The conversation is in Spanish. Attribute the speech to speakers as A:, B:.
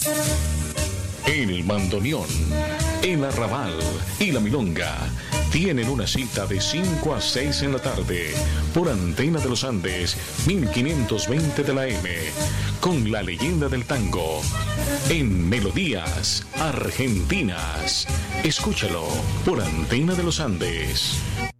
A: El bandoneón, el arrabal y la milonga tienen una cita de 5 a 6 en la tarde por Antena de los Andes 1520 de la M con la leyenda del tango en Melodías Argentinas. Escúchalo por Antena de los Andes.